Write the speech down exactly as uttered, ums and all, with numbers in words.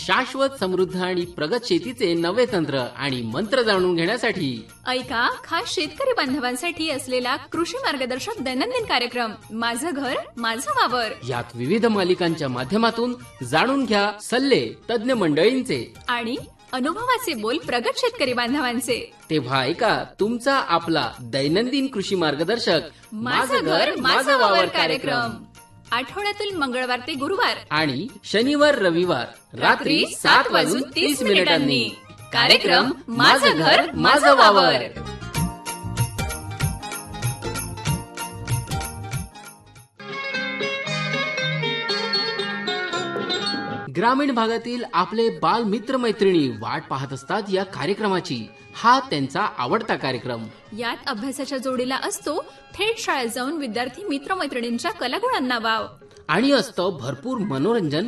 शाश्वत समृद्ध आणि प्रगत शेतीचे नवे तंत्र आणि मंत्र जाणून घेण्यासाठी ऐका खास शेतकरी बांधवांसाठी असलेला कृषी मार्गदर्शक दैनंदिन कार्यक्रम माझं घर माझं वावर. यात विविध मालिकांच्या माध्यमातून जाणून घ्या सल्ले तज्ञ मंडळींचे आणि अनुभवाचे बोल प्रगत शेतकरी बांधवांचे. तेव्हा ऐका तुमचा आपला दैनंदिन कृषी मार्गदर्शक माझं घर माझं वावर कार्यक्रम आठवड्यातील मंगळवार ते गुरुवार आणि शनिवार रविवार रात्री सात वाजून तीस मिनिटांनी. कार्यक्रम माझं घर माझं वावर. ग्रामीण भागातील आपले बाल मित्र मैत्रिणी वाट पाहत असतात या कार्यक्रमाची. हा त्यांचा आवडता कार्यक्रम. यात अभ्यासाच्या जोडीला असतो थेट शाळेत जाऊन विद्यार्थी मित्रमैत्रिणींच्या कलागुणांना वाव आणि असतं भरपूर मनोरंजन